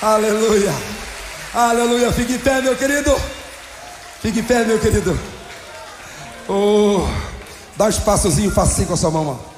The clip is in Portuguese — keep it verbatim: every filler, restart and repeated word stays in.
Aleluia. Aleluia. Fique em pé, meu querido. Fique em pé, meu querido. Oh, dá um espaçozinho, faça assim com a sua mão, mano.